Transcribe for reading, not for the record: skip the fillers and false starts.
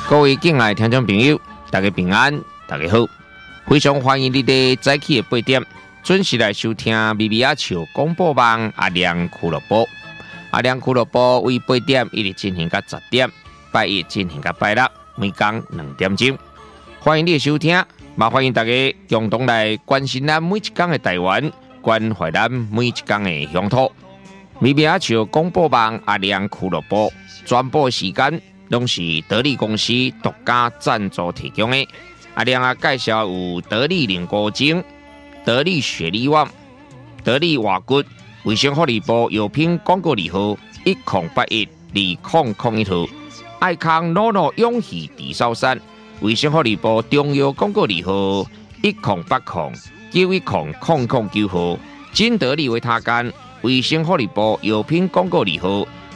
各位敬爱的听众朋友，大家平安，大家好！非常欢迎你在早起的8点准时来收听咪咪仔笑广播网阿亮俱乐部。阿亮俱乐部为8点一直进行到10点，拜一进行到拜六，每天2点钟。欢迎你的收听，也欢迎大家共同来关心咱每一天的台湾，关怀咱每一天的乡土。咪咪仔笑广播网阿亮俱乐部转播时间。拢是得力公司独家赞助提供的。阿亮啊，介绍有得力凝固精、得力雪力旺、得力瓦骨、卫生福利部药品广告字号10812001号，爱康诺诺永续地烧山，卫生福利部中药广告字号1080910009号，金得力维他干，卫生福利部药品广告字号